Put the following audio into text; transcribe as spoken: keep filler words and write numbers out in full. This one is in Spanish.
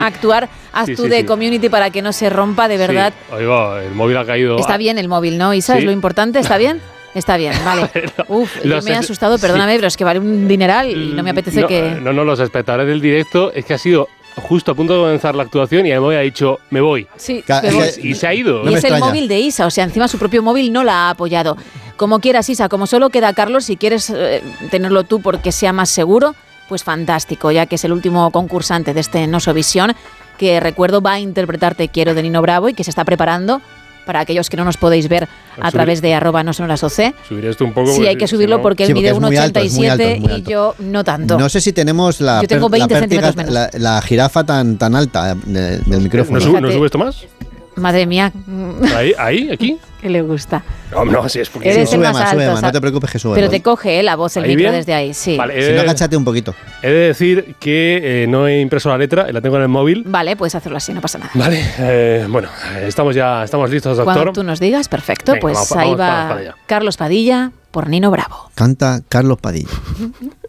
actuar, haz Sí, tú sí, de sí. community para que no se rompa de verdad. Sí. Oiga, el móvil ha caído. Está bien el móvil, ¿no, Isa? Sí. ¿Es lo importante? ¿Está bien? Está bien, vale. Uf, yo Los me he es- asustado, perdóname, sí. pero es que vale un dineral y no me apetece no, que... No, no, los espectadores del directo es que ha sido justo a punto de comenzar la actuación y además ha dicho, me voy. Sí, Ca- me es voy. que- Y se ha ido. No Y me es el extraña. móvil de Isa, o sea, encima su propio móvil no la ha apoyado. Como quieras, Isa, como solo queda Carlos, si quieres eh, tenerlo tú porque sea más seguro, pues fantástico, ya que es el último concursante de este Nosovisión, que recuerdo va a interpretar Te quiero de Nino Bravo y que se está preparando para aquellos que no nos podéis ver a Subir- través de arroba no sonoras oc. Subiré esto un poco. Sí, porque hay que si subirlo no- porque él Sí, porque mide es muy alto, es muy alto, 1,87 es muy y alto. yo no tanto. No sé si tenemos la, Yo tengo per- la veinte centímetros pértiga- menos. la, la jirafa tan, tan alta de- del micrófono. ¿No, sube, ¿No Fíjate. sube esto más? Madre mía, Ahí, ahí, aquí. que le gusta. No, no, sí, es porque. Eres Sí, el sube más más, alto, sube más, no ¿sabes? te preocupes que sube Pero más. te coge eh, la voz, el ¿Ahí micro bien? desde ahí, sí. Vale, Vale. he Si no, de- agáchate un poquito. He de decir que eh, no he impreso la letra, la tengo en el móvil. Puedes hacerlo así, no pasa nada. Vale, eh, bueno, eh, estamos ya estamos listos, doctor. Cuando tú nos digas, perfecto, Venga, pues vamos, ahí vamos, va vamos para allá. Carlos Padilla por Nino Bravo. Canta Carlos Padilla.